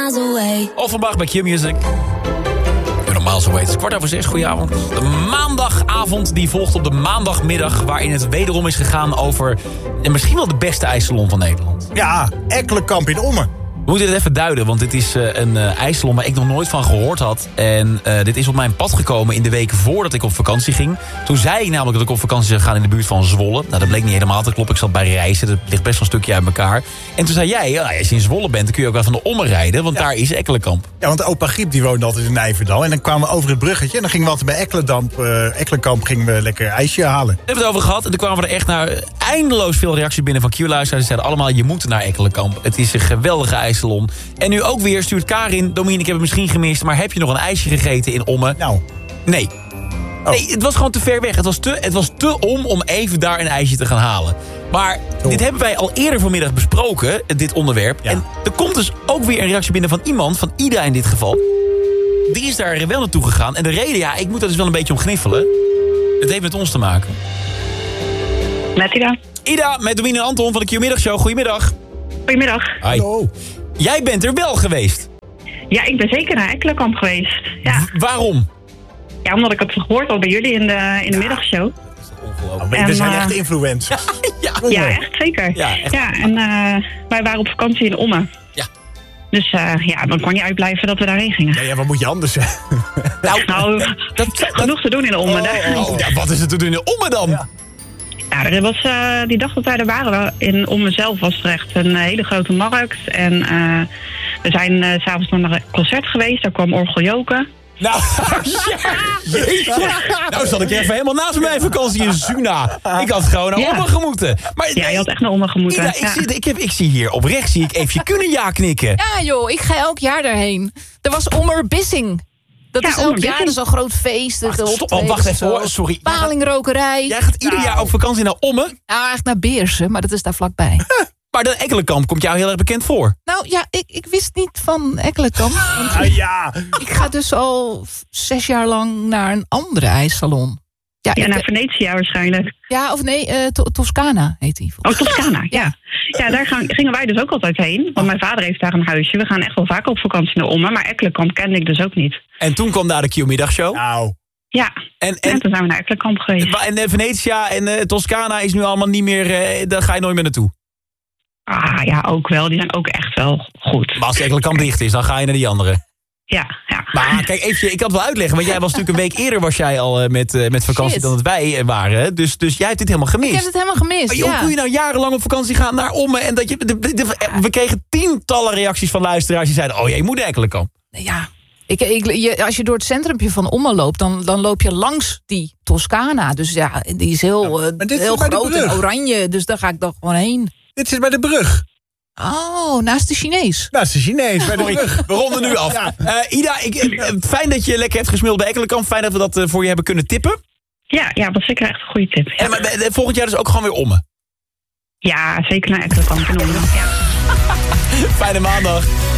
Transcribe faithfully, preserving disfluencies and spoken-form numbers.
miles away. Offenbach bij Q-Music. Miles Away. Het is kwart over zes. Goedenavond. De maandagavond die volgt op de maandagmiddag, waarin het wederom is gegaan over en misschien wel de beste ijssalon van Nederland. Ja, Ekkelenkamp in Ommen. We moeten dit even duiden, want dit is uh, een uh, ijssalon waar ik nog nooit van gehoord had. En uh, dit is op mijn pad gekomen in de weken voordat ik op vakantie ging. Toen zei ik namelijk dat ik op vakantie zou gaan in de buurt van Zwolle. Nou, dat bleek niet helemaal te kloppen. Ik zat bij Reizen, dat ligt best wel een stukje uit elkaar. En toen zei jij, ja, als je in Zwolle bent, dan kun je ook wel van de Ommen rijden, want ja. Daar is Ekkelenkamp. Ja, want opa Griep die woonde altijd in Nijverdal. En dan kwamen we over het bruggetje en dan gingen we altijd bij Ekkelenkamp, uh, Ekkelenkamp gingen we lekker ijsje halen. We hebben het over gehad en toen kwamen we er echt naar eindeloos veel reacties binnen van Q-luisteraars. Ze zeiden allemaal, je moet naar Ekkelenkamp. Het is een geweldige ijssalon. En nu ook weer stuurt Karin, Domien, ik heb het misschien gemist, maar heb je nog een ijsje gegeten in Ommen? Nou. Nee. Oh. Nee, het was gewoon te ver weg. Het was te, het was te om om even daar een ijsje te gaan halen. Maar oh. Dit hebben wij al eerder vanmiddag besproken, dit onderwerp. Ja. En er komt dus ook weer een reactie binnen van iemand, van Ida in dit geval. Die is daar wel naartoe gegaan. En de reden, ja, ik moet er dus wel een beetje om gniffelen. Het heeft met ons te maken. Met Ida. Ida, met Domien en Anton van de Q-middagshow. Goedemiddag. Goedemiddag. Hi. Hallo. Jij bent er wel geweest. Ja, ik ben zeker naar Ekkelenkamp geweest. Ja. W- waarom? Ja, omdat ik het gehoord had bij jullie in de, in de ja. middagshow. Oh, we zijn uh, echt influencers. ja, ja, echt zeker. Ja, echt. Ja en uh, wij waren op vakantie in Ommen. Ja. Dus uh, ja, dan kon je uitblijven dat we daarheen gingen. Ja, ja, wat moet je anders zeggen? nou, nou dat, genoeg dat, te doen in Ommen. Oh, oh, oh. Ja, wat is er te doen in Ommen dan? Ja. Ja, er was, uh, die dag dat wij er waren, in Ommen zelf was er echt een hele grote markt. En uh, we zijn uh, 's avonds naar een concert geweest, daar kwam Orgel Joken. Nou, ja, nou zat ik even helemaal naast mijn vakantie in Zuna. Ik had gewoon naar ja. Ommen gemoeten. Maar, ja, je had echt naar Ommen gemoeten. Ida, ik, ja. zie, ik, heb, ik zie hier oprecht, zie ik even kunnen ja knikken. Ja joh, ik ga elk jaar daarheen. Er was Ommerbissing. Dat ja, is elk jaar, dat is een groot feest. Ach, stop, oh, wacht even hoor, sorry. Palingrokerij. Jij gaat ieder nou. jaar op vakantie naar Ommen? Nou, eigenlijk naar Beersen, maar dat is daar vlakbij. Huh. Maar de Ekkelenkamp komt jou heel erg bekend voor. Nou ja, ik, ik wist niet van Ekkelenkamp. Ah, ja. Ik ga dus al zes jaar lang naar een andere ijssalon. Ja, ja ik, naar Venetia waarschijnlijk. Ja, of nee, uh, to- Toscana heet die. Oh, Toscana, ja. Ja, daar gaan, gingen wij dus ook altijd heen. Want mijn vader heeft daar een huisje. We gaan echt wel vaak op vakantie naar Ommen. Maar Ekkelenkamp kende ik dus ook niet. En toen kwam daar de Q-middagshow. Nou. Ja, en, en, en toen zijn we naar Ekkelenkamp geweest. En uh, Venetia en uh, Toscana is nu allemaal niet meer... Uh, daar ga je nooit meer naartoe. Ah, ja, ook wel. Die zijn ook echt wel goed. Maar als Ekkelenkamp dicht is, dan ga je naar die andere. Ja, ja. Maar kijk, even, ik kan het wel uitleggen. Want jij was natuurlijk een week eerder was jij al uh, met, uh, met vakantie Shit. dan dat wij uh, waren. Dus, dus jij hebt dit helemaal gemist. Ik heb het helemaal gemist, maar, joh, ja. Hoe kun je nou jarenlang op vakantie gaan naar Ommen? En dat je, de, de, de, we kregen tientallen reacties van luisteraars die zeiden... oh, je moet naar Ekkelenkamp. Ja, ik, ik, je, als je door het centrumpje van Ommen loopt... Dan, dan loop je langs die Toscana. Dus ja, die is heel, ja, uh, heel groot en oranje. Dus daar ga ik dan gewoon heen. Dit is bij de brug. Oh, naast de Chinees. Naast de Chinees, bij de brug. We ronden nu af. Ja. Uh, Ida, ik, uh, fijn dat je lekker hebt gesmeeld bij Ekkelenkamp. Fijn dat we dat uh, voor je hebben kunnen tippen. Ja, ja, dat was zeker echt een goede tip. Ja. En, maar, uh, volgend jaar dus ook gewoon weer Ommen? Ja, zeker naar Ekkelenkamp en Ommen. Ja. Fijne maandag.